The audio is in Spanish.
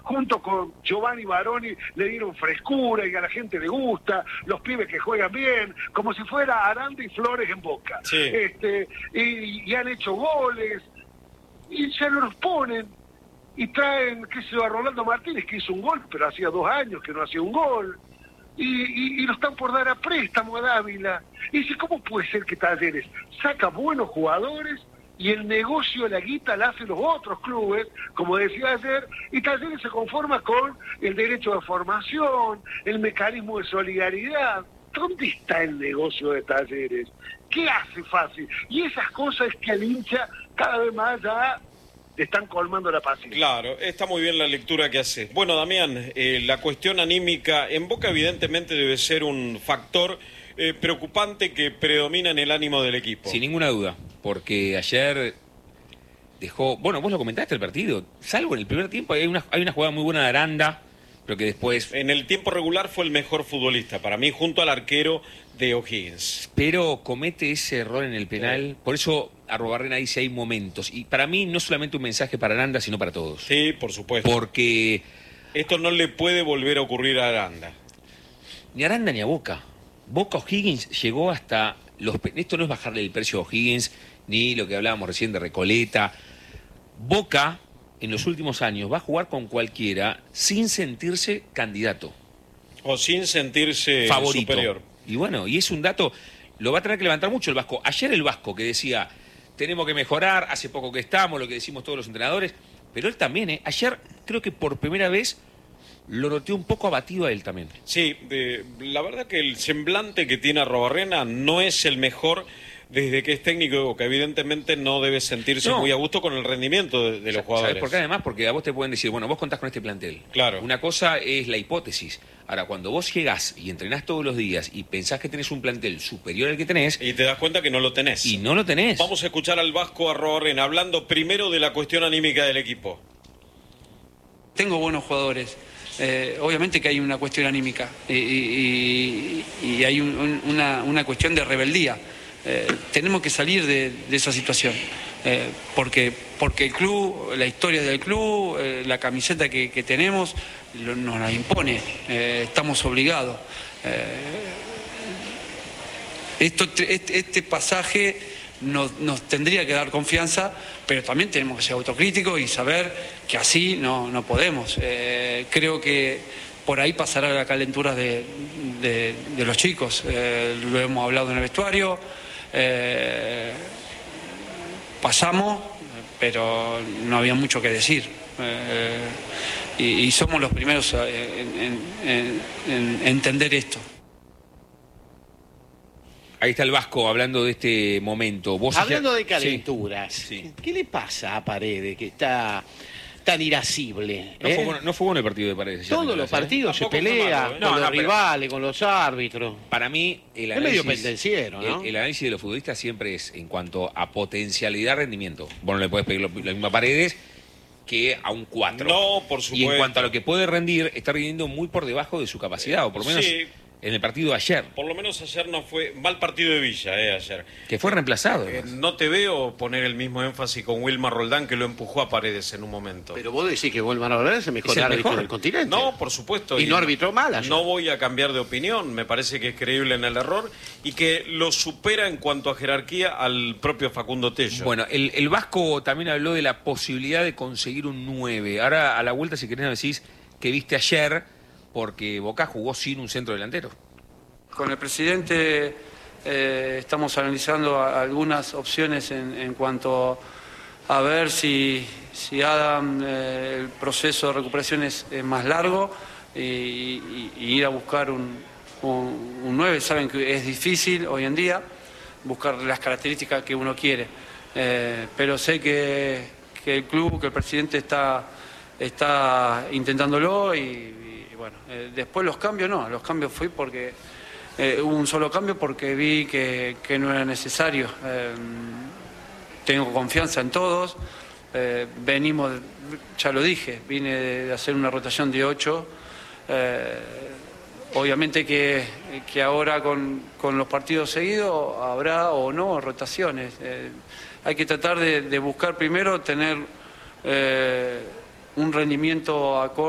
junto con Giovanni Baroni le dieron frescura y a la gente le gusta, los pibes que juegan bien, como si fuera Aranda y Flores en Boca. Sí. Y han hecho goles, y ya no los ponen, y traen, qué sé yo, a Rolando Martínez, que hizo un gol, pero hacía 2 años que no hacía un gol, y lo están por dar a préstamo a Dávila. Y dice, ¿cómo puede ser que Talleres saca buenos jugadores y el negocio de la guita la hacen los otros clubes, como decía ayer, y Talleres se conforma con el derecho de formación, el mecanismo de solidaridad? ¿Dónde está el negocio de Talleres? ¿Qué hace fácil? Y esas cosas que al hincha cada vez más ya le están colmando la paciencia. Claro, está muy bien la lectura que haces. Bueno, Damián, la cuestión anímica en Boca evidentemente debe ser un factor preocupante que predomina en el ánimo del equipo. Sin ninguna duda, porque ayer dejó... Bueno, vos lo comentaste el partido, salvo en el primer tiempo, hay una jugada muy buena de Aranda, pero que después... En el tiempo regular fue el mejor futbolista, para mí, junto al arquero de O'Higgins. Pero comete ese error en el penal, por eso Arrobarrena dice hay momentos. Y para mí no solamente un mensaje para Aranda, sino para todos. Sí, por supuesto. Porque... Esto no le puede volver a ocurrir a Aranda. Ni a Aranda ni a Boca. Boca O'Higgins llegó hasta los... Esto no es bajarle el precio a O'Higgins, ni lo que hablábamos recién de Recoleta. Boca, en los últimos años, va a jugar con cualquiera sin sentirse candidato. O sin sentirse favorito. Superior. Y bueno, y es un dato, lo va a tener que levantar mucho el Vasco. Ayer el Vasco que decía, tenemos que mejorar, hace poco que estamos, lo que decimos todos los entrenadores, pero él también, ayer creo que por primera vez lo noté un poco abatido a él también. Sí, la verdad que el semblante que tiene Arrobarrena no es el mejor desde que es técnico de Boca. Evidentemente no debe sentirse muy a gusto con el rendimiento de los jugadores. ¿Sabes por qué? Además, porque a vos te pueden decir, bueno, vos contás con este plantel. Claro. Una cosa es la hipótesis. Ahora, cuando vos llegás y entrenás todos los días y pensás que tenés un plantel superior al que tenés... Y te das cuenta que no lo tenés. Y no lo tenés. Vamos a escuchar al Vasco Arrobarrena hablando primero de la cuestión anímica del equipo. Tengo buenos jugadores. Obviamente que hay una cuestión anímica y hay una cuestión de rebeldía. Tenemos que salir de esa situación, porque el club, la historia del club, la camiseta que tenemos nos la impone, estamos obligados. Este pasaje nos tendría que dar confianza, pero también tenemos que ser autocríticos y saber que así no podemos. Creo que por ahí pasará la calentura de los chicos, lo hemos hablado en el vestuario. Pasamos, pero no había mucho que decir, y somos los primeros en entender esto. Ahí está el Vasco hablando de este momento. ¿Vos hablando de calenturas, sí. ¿Qué le pasa a Paredes que está tan irascible? No fue bueno el partido de Paredes. Todos los partidos se pelea con los rivales, con los árbitros. Para mí, el análisis, es medio pendenciero, ¿no? El análisis de los futbolistas siempre es en cuanto a potencialidad, rendimiento. Vos no le podés pedir lo mismo a Paredes que a un 4. No, por supuesto. Y en cuanto a lo que puede rendir, está rindiendo muy por debajo de su capacidad, o por lo menos... Sí. En el partido de ayer. Por lo menos ayer no fue mal partido de Villa, ayer. Que fue reemplazado. No te veo poner el mismo énfasis con Wilmar Roldán, que lo empujó a Paredes en un momento. Pero vos decís que Wilmar Roldán es el mejor árbitro del continente. No, por supuesto. Y no arbitró mal ayer. No voy a cambiar de opinión, me parece que es creíble en el error y que lo supera en cuanto a jerarquía al propio Facundo Tello. Bueno, el Vasco también habló de la posibilidad de conseguir un 9. Ahora, a la vuelta, si querés, me decís que viste ayer, porque Boca jugó sin un centro delantero. Con el presidente estamos analizando algunas opciones en cuanto a ver si Adam, el proceso de recuperación es más largo y ir a buscar un 9. Saben que es difícil hoy en día buscar las características que uno quiere, pero sé que el club, que el presidente está intentándolo y bueno, después los cambios fui porque... hubo un solo cambio porque vi que no era necesario. Tengo confianza en todos. Venimos, ya lo dije, vine de hacer una rotación de 8. Obviamente que ahora con los partidos seguidos habrá o no rotaciones. Hay que tratar de buscar primero tener un rendimiento acorde